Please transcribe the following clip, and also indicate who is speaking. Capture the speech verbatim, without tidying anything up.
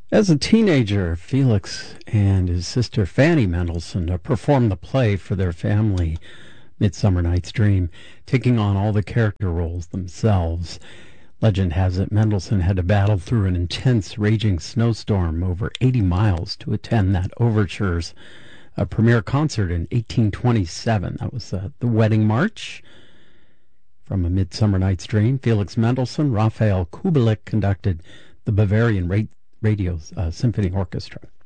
Speaker 1: As a teenager, Felix and his sister Fanny Mendelssohn uh, performed the play for their family, Midsummer Night's Dream, taking on all the character roles themselves. Legend has it Mendelssohn had to battle through an intense, raging snowstorm over eighty miles to attend that overture's uh, premiere concert in eighteen twenty-seven. That was uh, the Wedding March from A Midsummer Night's Dream. Felix Mendelssohn, Raphael Kubelik conducted the Bavarian Ra- Radio uh, Symphony Orchestra.